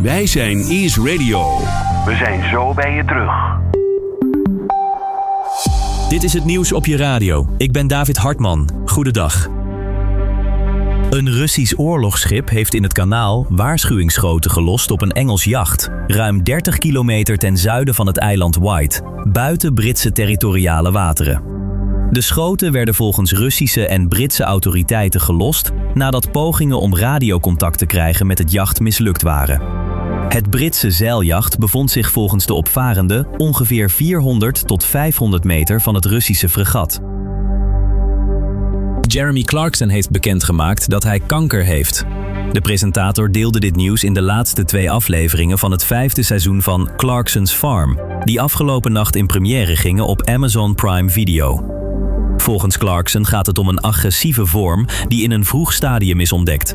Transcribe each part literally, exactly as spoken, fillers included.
Wij zijn Ease Radio. We zijn zo bij je terug. Dit is het nieuws op je radio. Ik ben David Hartman. Goedendag. Een Russisch oorlogsschip heeft in het kanaal waarschuwingsschoten gelost op een Engels jacht, ruim dertig kilometer ten zuiden van het eiland Wight, buiten Britse territoriale wateren. De schoten werden volgens Russische en Britse autoriteiten gelost nadat pogingen om radiocontact te krijgen met het jacht mislukt waren. Het Britse zeiljacht bevond zich volgens de opvarenden ongeveer vierhonderd tot vijfhonderd meter van het Russische fregat. Jeremy Clarkson heeft bekendgemaakt dat hij kanker heeft. De presentator deelde dit nieuws in de laatste twee afleveringen van het vijfde seizoen van Clarkson's Farm, die afgelopen nacht in première gingen op Amazon Prime Video. Volgens Clarkson gaat het om een agressieve vorm die in een vroeg stadium is ontdekt.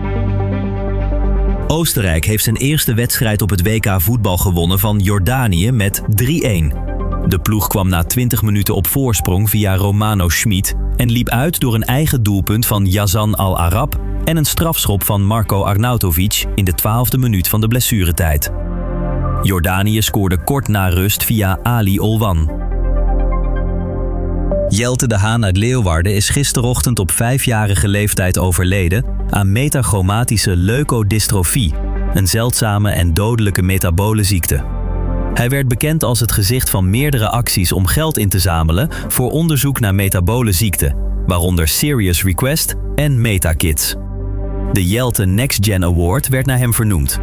Oostenrijk heeft zijn eerste wedstrijd op het W K voetbal gewonnen van Jordanië met drie-een. De ploeg kwam na twintig minuten op voorsprong via Romano Schmid en liep uit door een eigen doelpunt van Yazan Al-Arab en een strafschop van Marko Arnautovic in de twaalfde minuut van de blessuretijd. Jordanië scoorde kort na rust via Ali Olwan. Jelte de Haan uit Leeuwarden is gisterochtend op vijfjarige leeftijd overleden aan metachromatische leukodystrofie, een zeldzame en dodelijke metabole ziekte. Hij werd bekend als het gezicht van meerdere acties om geld in te zamelen voor onderzoek naar metabole ziekten, waaronder Serious Request en MetaKids. De Jelte Next Gen Award werd naar hem vernoemd.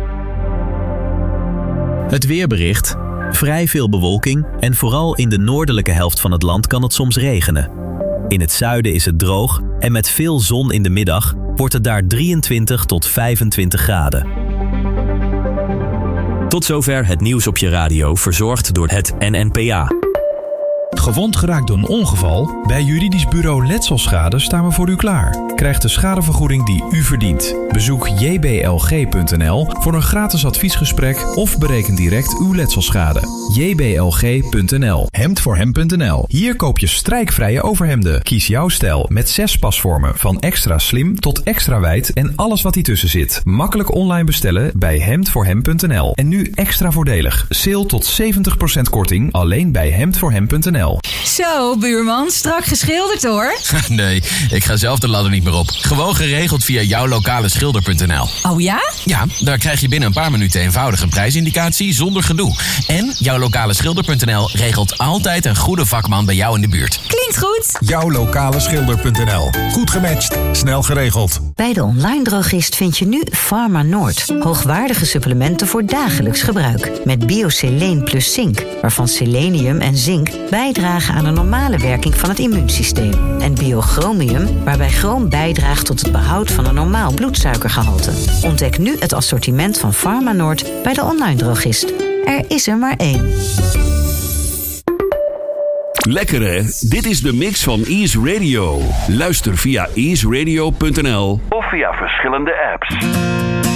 Het weerbericht. Vrij veel bewolking en vooral in de noordelijke helft van het land kan het soms regenen. In het zuiden is het droog en met veel zon in de middag wordt het daar drieëntwintig tot vijfentwintig graden. Tot zover het nieuws op je radio, verzorgd door het N N P A. Gewond geraakt door een ongeval? Bij Juridisch Bureau Letselschade staan we voor u klaar. Krijg de schadevergoeding die u verdient. Bezoek j b l g punt n l voor een gratis adviesgesprek of bereken direct uw letselschade. j b l g punt n l. hemd voor hem punt n l. Hier koop je strijkvrije overhemden. Kies jouw stijl met zes pasvormen van extra slim tot extra wijd en alles wat hiertussen zit. Makkelijk online bestellen bij hemd voor hem punt n l. En nu extra voordelig. Sale tot zeventig procent korting alleen bij hemd voor hem punt n l. Zo, buurman, strak geschilderd hoor. Nee, ik ga zelf de ladder niet meer op. Gewoon geregeld via jouw lokale schilder punt n l. Oh ja? Ja, daar krijg je binnen een paar minuten eenvoudig een prijsindicatie zonder gedoe. En jouw lokale schilder punt n l regelt altijd een goede vakman bij jou in de buurt. Klinkt goed. jouw lokale schilder punt n l. Goed gematcht, snel geregeld. Bij de online drogist vind je nu Pharma Noord. Hoogwaardige supplementen voor dagelijks gebruik. Met Bioseleen plus zink, waarvan selenium en zink bijdragen aan een normale werking van het immuunsysteem. En Biochromium, waarbij chroom bijdraagt tot het behoud van een normaal bloedsuikergehalte. Ontdek nu het assortiment van Pharma Noord bij de online drogist. Er is er maar één. Lekker hè? Dit is de mix van Ease Radio. Luister via ease radio punt n l of via verschillende apps.